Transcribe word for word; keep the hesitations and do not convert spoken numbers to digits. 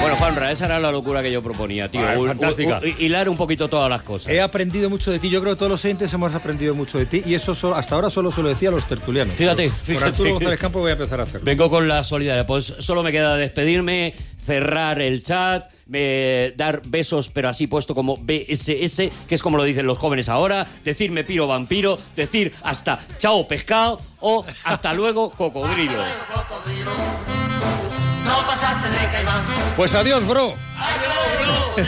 Bueno, Juanra, esa era la locura que yo proponía, tío. Vale, U- fantástica. u- u- hilar un poquito todas las cosas. He aprendido mucho de ti. Yo creo que todos los oyentes hemos aprendido mucho de ti. Y eso solo, hasta ahora solo se lo decía a los tertulianos. Fíjate, Por fíjate. Arturo González Campos voy a empezar a hacerlo. Vengo con la solidaridad. Pues solo me queda despedirme, cerrar el chat, me- dar besos, pero así puesto como B S S, que es como lo dicen los jóvenes ahora, decir me piro vampiro, decir hasta chao pescado o hasta luego cocodrilo. No pasaste de caimán. Pues adiós, bro. Adiós.